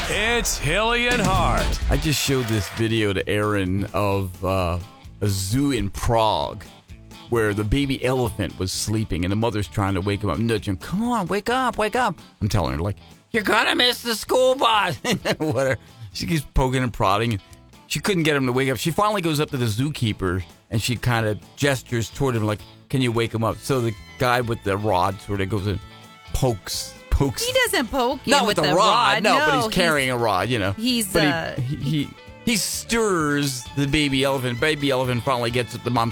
It's Hilly and Hart. I just showed this video to Aaron of a zoo in Prague where the baby elephant was sleeping and the mother's trying to wake him up, nudging him. Come on, wake up, wake up. I'm telling her, like, you're going to miss the school bus. Whatever. She keeps poking and prodding. She couldn't get him to wake up. She finally goes up to the zookeeper and she kind of gestures toward him like, can you wake him up? So the guy with the rod sort of goes and pokes. He doesn't poke you Not with the rod. No, but he's carrying a rod, He's But he stirs the baby elephant. Baby elephant finally gets it. The mom